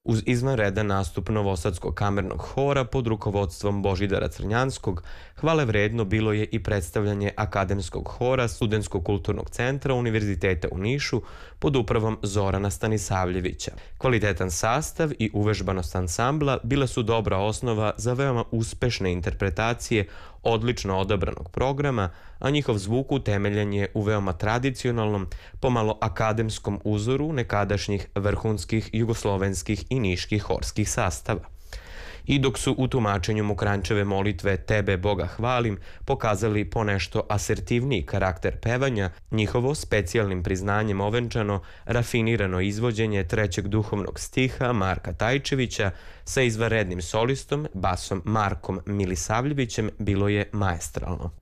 Uz izvanredan nastup Novosadskog kamernog hora pod rukovodstvom Božidara Crnjanskog, hvale vredno bilo je i predstavljanje Akademskog hora Studentskog kulturnog centra Univerziteta u Nišu pod upravom Zorana Stanisavljevića. Kvalitetan sastav i uvežbanost ansambla bila su dobra osnova za veoma uspešne interpretacije odlično odabranog programa, a njihov zvuk utemeljen je u veoma tradicionalnom, pomalo akademskom uzoru nekadašnjih vrhunskih jugoslovenskih i niških horskih sastava. I dok su u tumačenju Mokranjčeve molitve Tebe Boga hvalim pokazali ponešto asertivniji karakter pevanja, njihovo specijalnim priznanjem ovenčano, rafinirano izvođenje trećeg duhovnog stiha Marka Tajčevića sa izvanrednim solistom, basom Markom Milisavljevićem bilo je maestralno.